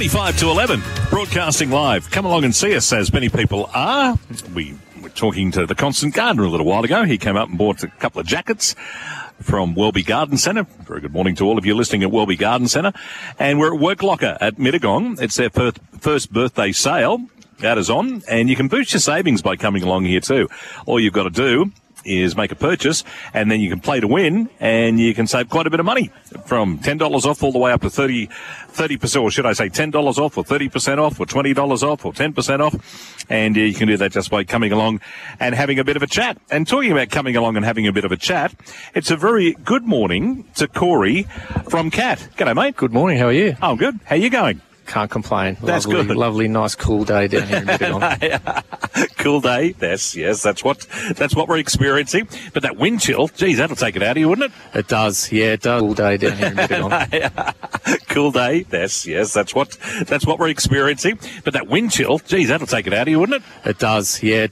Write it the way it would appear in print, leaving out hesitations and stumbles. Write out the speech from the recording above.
25 to 11, broadcasting live. Come along and see us, as many people are. We were talking to the Constant Gardener a little while ago. He came up and bought a couple of jackets from Welby Garden Centre. Very good morning to all of you listening at Welby Garden Centre. And we're at Work Locker at Mittagong. It's their first birthday sale. That is on, and you can boost your savings by coming along here too. All you've got to do is make a purchase, and then you can play to win, and you can save quite a bit of money, from $10 off all the way up to 30%, or should I say $10 off, or 30% off, or $20 off, or 10% off. And you can do that just by coming along and having a bit of a chat. And talking about coming along and having a bit of a chat, it's a very good morning to Corey from CAT. G'day, mate. Good morning. How are you? Oh, good. How you going? Can't complain. That's good. Lovely, nice, cool day down here in Mittagong. Cool day. Yes, that's what we're experiencing. But that wind chill, geez, that'll take it out of you, wouldn't it? It does. Yeah, it does. Cool day down here in Mittagong. Cool day. Yes, that's what we're experiencing. But that wind chill, geez, that'll take it out of you, wouldn't it? It does. Yeah,